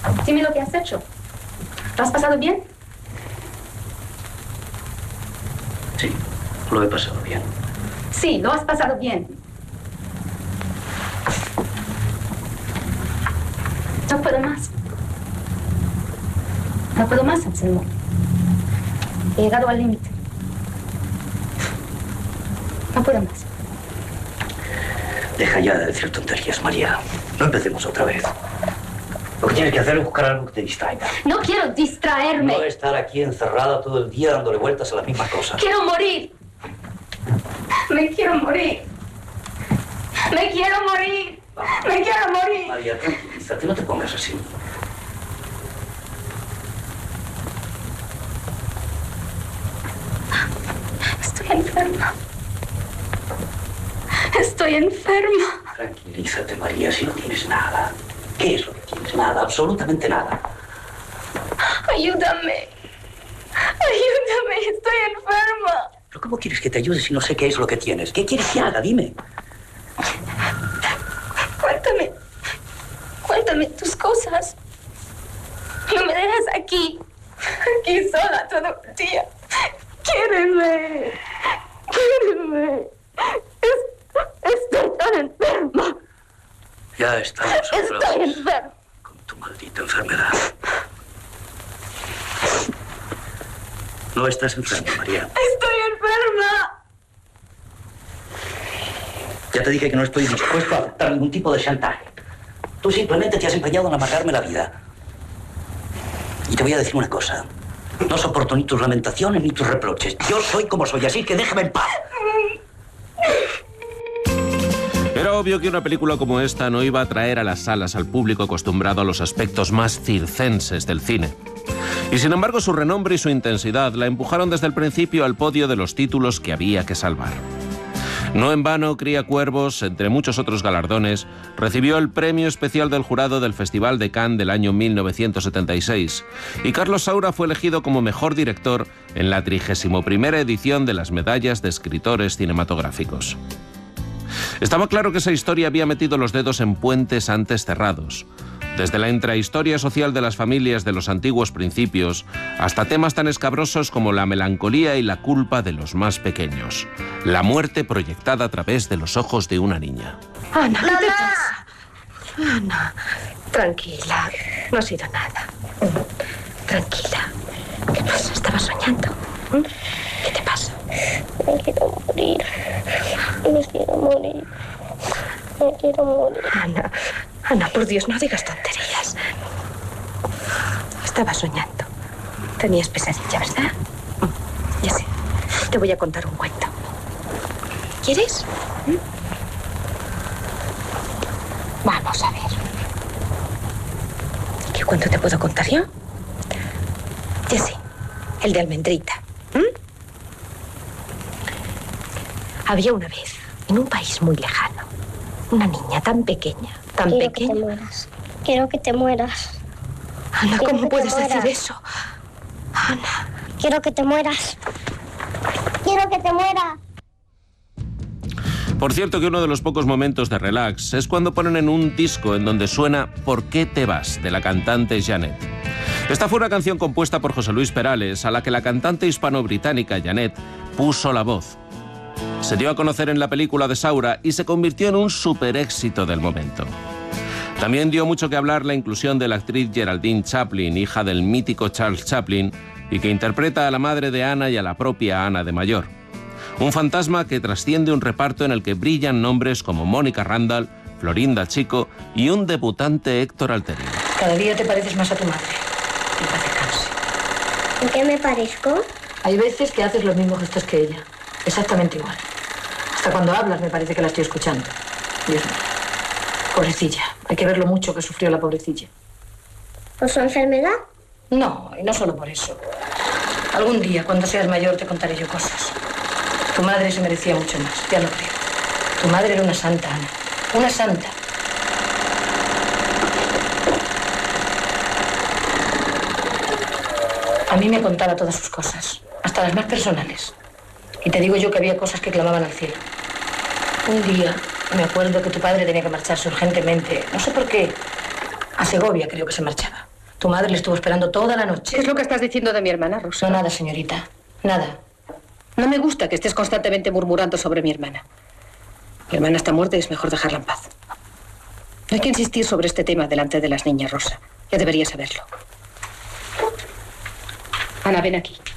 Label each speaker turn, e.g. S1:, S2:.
S1: Dime lo que has hecho. ¿Lo has pasado bien?
S2: Sí, lo he pasado bien.
S1: Sí, lo has pasado bien. No puedo más. No puedo más, Anselmo. He llegado al límite. No puedo más.
S2: Deja ya de decir tonterías, María. No empecemos otra vez. Lo que tienes que hacer es buscar algo que te distraiga.
S1: No quiero distraerme.
S2: No estar aquí encerrada todo el día dándole vueltas a las mismas cosas.
S1: Quiero morir. Me quiero morir. Me quiero morir. Me quiero morir.
S2: María, tranquilízate, no te pongas así.
S1: Estoy enferma. Estoy enferma.
S2: Tranquilízate, María, si no tienes nada. ¿Qué es lo que tienes? Nada, absolutamente nada.
S1: Ayúdame. Ayúdame, estoy enferma.
S2: ¿Pero cómo quieres que te ayude si no sé qué es lo que tienes? ¿Qué quieres que haga? Dime.
S1: Cuéntame. Cuéntame tus cosas. No me dejes aquí. Aquí sola todo el día. Quiéreme. Quiéreme. Estoy tan enferma.
S2: Ya estamos
S1: Estoy enferma.
S2: con tu maldita enfermedad. No estás enferma, María.
S1: Estoy enferma.
S2: Ya te dije que no estoy dispuesto a aceptar ningún tipo de chantaje. Tú simplemente te has empeñado en amargarme la vida. Y te voy a decir una cosa. No soporto ni tus lamentaciones ni tus reproches. Yo soy como soy, así que déjame en paz.
S3: Era obvio que una película como esta no iba a atraer a las salas al público acostumbrado a los aspectos más circenses del cine. Y sin embargo, su renombre y su intensidad la empujaron desde el principio al podio de los títulos que había que salvar. No en vano, Cría Cuervos, entre muchos otros galardones, recibió el premio especial del jurado del Festival de Cannes del año 1976, y Carlos Saura fue elegido como mejor director en la 31ª edición de las Medallas de Escritores Cinematográficos. Estaba claro que esa historia había metido los dedos en puentes antes cerrados, desde la intrahistoria social de las familias de los antiguos principios hasta temas tan escabrosos como la melancolía y la culpa de los más pequeños, la muerte proyectada a través de los ojos de una niña.
S1: Ana, ¿qué te pasa? Ana, tranquila, no ha sido nada. Tranquila. ¿Qué pasa? ¿Estabas soñando? ¿Qué te pasa?
S4: Me quiero morir. Me quiero morir. Me quiero morir.
S1: Ana, por Dios, no digas tonterías. Estaba soñando. Tenías pesadilla, ¿verdad? Ya sé. Te voy a contar un cuento. ¿Quieres? Vamos a ver. ¿Qué cuento te puedo contar yo? Ya sé. El de Almendrita. Había una vez, en un país muy lejano, una niña tan pequeña, tan
S4: Quiero
S1: pequeña.
S4: que te mueras. Quiero que te mueras.
S1: Ana,
S4: Quiero
S1: ¿cómo
S4: que te
S1: puedes decir
S4: mueras.
S1: eso? Ana.
S4: Quiero que te mueras. Quiero que te mueras.
S3: Por cierto que uno de los pocos momentos de relax es cuando ponen en un disco en donde suena ¿Por qué te vas?, de la cantante Janet. Esta fue una canción compuesta por José Luis Perales, a la que la cantante hispano-británica Janet puso la voz. Se dio a conocer en la película de Saura y se convirtió en un superéxito del momento. También dio mucho que hablar la inclusión de la actriz Geraldine Chaplin, hija del mítico Charles Chaplin, y que interpreta a la madre de Ana y a la propia Ana de mayor. Un fantasma que trasciende un reparto en el que brillan nombres como Mónica Randall, Florinda Chico y un debutante Héctor Alterio.
S1: Cada día te pareces más a tu madre. En paz descanse.
S4: ¿En qué me parezco?
S1: Hay veces que haces los mismos gestos que ella. Exactamente igual. Hasta cuando hablas me parece que la estoy escuchando. Dios mío. Pobrecilla. Hay que ver lo mucho que sufrió la pobrecilla.
S4: ¿Por su enfermedad?
S1: No, y no solo por eso. Algún día, cuando seas mayor, te contaré yo cosas. Tu madre se merecía mucho más, ya lo creo. Tu madre era una santa, Ana. Una santa. A mí me contaba todas sus cosas, hasta las más personales. Y te digo yo que había cosas que clamaban al cielo. Un día, me acuerdo que tu padre tenía que marcharse urgentemente, no sé por qué. A Segovia creo que se marchaba. Tu madre le estuvo esperando toda la noche.
S5: ¿Qué es lo que estás diciendo de mi hermana, Rosa?
S1: No, nada, señorita. Nada.
S5: No me gusta que estés constantemente murmurando sobre mi hermana. Mi hermana está muerta y es mejor dejarla en paz. No hay que insistir sobre este tema delante de las niñas, Rosa. Ya deberías saberlo. Ana, ven aquí.